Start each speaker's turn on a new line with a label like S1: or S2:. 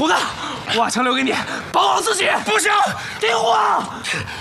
S1: 虎子，瓦枪留给你，保好自己。
S2: 不行，
S1: 听话。